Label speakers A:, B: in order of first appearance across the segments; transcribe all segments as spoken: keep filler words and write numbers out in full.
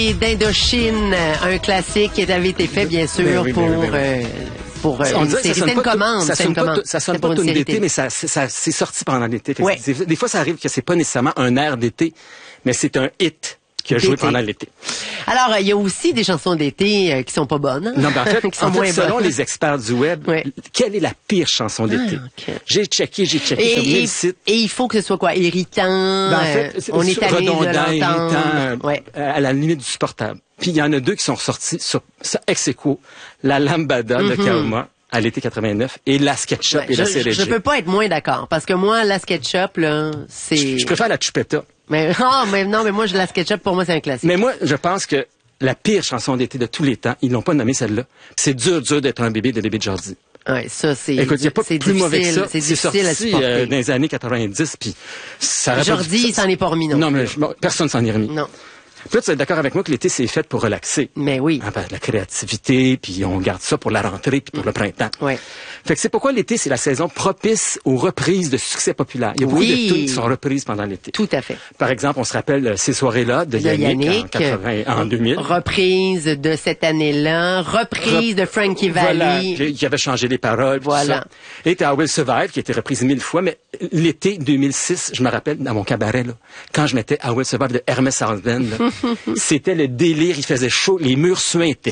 A: Chevaliers d'Indochine, un classique qui avait été fait, bien sûr,
B: ben oui,
A: pour...
B: ben oui, ben oui.
A: Euh, pour euh,
B: On
A: une
B: dirait que
A: série.
B: ça sonne
A: C'était une
B: pas
A: commande.
B: tout- ça
A: c'était
B: sonne
A: une
B: pas
A: commande.
B: tout- ça sonne
A: C'était
B: pas
A: pour une
B: tune
A: série
B: d'été,
A: télé.
B: mais ça, ça, c'est sorti pendant l'été. Fait que
A: Ouais.
B: Des, des fois, ça arrive que c'est pas nécessairement un air d'été, mais c'est un hit qui a joué
A: D'été.
B: pendant l'été.
A: Alors, il y a aussi des chansons d'été euh, qui sont pas bonnes.
B: Non, ben en fait,
A: qui sont
B: en fait,
A: moins
B: selon
A: bonnes.
B: les experts du web,
A: Ouais.
B: quelle est la pire chanson d'été?
A: Ah, ok.
B: J'ai checké, j'ai checké sur
A: Et,
B: mille
A: et,
B: sites.
A: et il faut que ce soit quoi? Irritant.
B: Ben, en fait,
A: euh,
B: c'est-
A: on est
B: c'est
A: allé de
B: redondant, irritant,
A: l'entendre. Ouais.
B: euh, à la limite du supportable. Puis il y en a deux qui sont ressortis sur, sur ex aequo, la Lambada de Kauma à l'été quatre-vingt-neuf et la SketchUp
A: Ouais,
B: et la
A: je,
B: C R G.
A: je peux pas être moins d'accord parce que moi, la SketchUp, là, c'est...
B: Je, je préfère la Chupetta.
A: Mais, ah, mais non, mais moi, je- la SketchUp, pour moi, c'est un classique.
B: Mais moi, je pense que la pire chanson d'été de tous les temps, ils l'ont pas nommée celle-là. C'est dur, dur d'être un bébé de bébé de Jordi.
A: Ouais, ça, c'est...
B: Écoute, il n'y a pas
A: c'est
B: plus mauvais que
A: difficile,
B: ça.
A: C'est
B: C'est
A: difficile à
B: sorti
A: supporter.
B: euh, dans les années quatre-vingt-dix, puis ça aurait pas
A: Jordi,
B: dû-
A: il s'en est pas remis, non.
B: Non, mais je- bon, personne s'en est remis.
A: Non.
B: Puis là, tu vas être d'accord avec moi que l'été, c'est fait pour relaxer.
A: Mais oui.
B: Hein, ben, la créativité, puis on garde ça pour la rentrée, puis pour le printemps.
A: Ouais.
B: Fait que c'est pourquoi l'été, c'est la saison propice aux reprises de succès populaires. Il y a beaucoup
A: Oui.
B: de tunes qui sont reprises pendant l'été.
A: Tout à fait.
B: Par exemple, on se rappelle euh, ces soirées-là de
A: De
B: Yannick,
A: Yannick,
B: en, quatre-vingts, en deux mille.
A: reprise de cette année-là, reprise de Frankie
B: Voilà,
A: Valli.
B: qui qui avait changé les paroles. puis
A: Voilà.
B: tout ça. Et t'as I Will Survive, qui a été reprise mille fois, mais l'été deux mille six, je me rappelle, dans mon cabaret, là, quand je mettais I Will Survive de Hermes Husband, là, c'était le délire, il faisait chaud, les murs suintaient.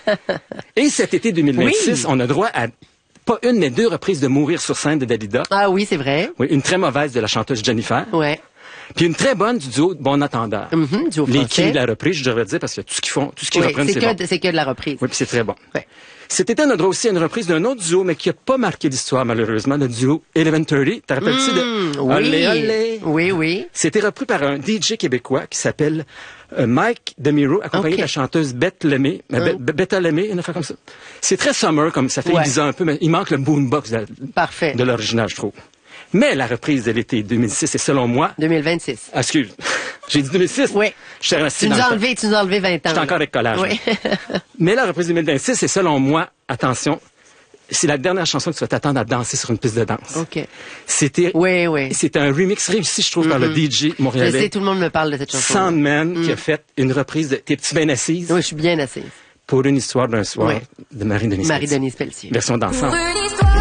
B: Et cet été deux mille vingt-six,
A: Oui.
B: on a droit à pas une, mais deux reprises de Mourir sur scène de Dalida.
A: Ah oui, c'est vrai.
B: Oui, une très mauvaise de la chanteuse Jennifer.
A: Ouais.
B: Puis une très bonne du duo Bon Entendeur.
A: Mhm, duo
B: Les
A: français.
B: qui la reprise, je devrais dire, parce que tout ce qu'ils font, tout ce qu'ils
A: Oui,
B: reprennent,
A: c'est
B: c'est
A: que,
B: bon.
A: de- c'est que de la reprise.
B: Oui, puis c'est très bon.
A: Ouais.
B: Cet été, on a droit aussi à une reprise d'un autre duo, mais qui n'a pas marqué l'histoire, malheureusement, le duo Eleven Thirty. T'as rappelles-tu
A: Mmh,
B: de
A: oui.
B: Olé, olé?
A: Oui, oui.
B: C'était repris par un D J québécois qui s'appelle euh, Mike DeMiro, accompagné
A: Ok.
B: de la chanteuse Bette Lemay. Euh, Be- Be- Betta Lemay, une affaire comme ça. C'est très summer, comme ça fait
A: Ouais.
B: Ibiza un peu, mais il manque le boombox de,
A: Parfait.
B: de l'original, je trouve. Mais la reprise de l'été deux mille six est, selon moi...
A: deux mille vingt-six.
B: Ah, excuse, j'ai dit deux mille six?
A: Oui.
B: Je suis resté
A: Tu
B: dans
A: nous
B: le
A: as
B: temps.
A: enlevé, tu nous as enlevé vingt ans.
B: J'étais
A: là.
B: encore avec collage.
A: Oui.
B: Mais la reprise deux mille vingt-six, c'est selon moi, attention, c'est la dernière chanson que tu vas t'attendre à danser sur une piste de danse.
A: OK.
B: C'était,
A: Oui, oui.
B: c'était un remix réussi, je trouve, par le D J
A: Je
B: montréalais.
A: sais, tout le monde me parle de cette chanson.
B: Sandman, qui a fait une reprise de Tes petits bien assises
A: Oui, je suis bien assise.
B: pour une histoire d'un soir
A: Oui.
B: de Marie-Denise
A: Marie-Denise Pelletier.
B: Version dansante.
C: Pour une histoire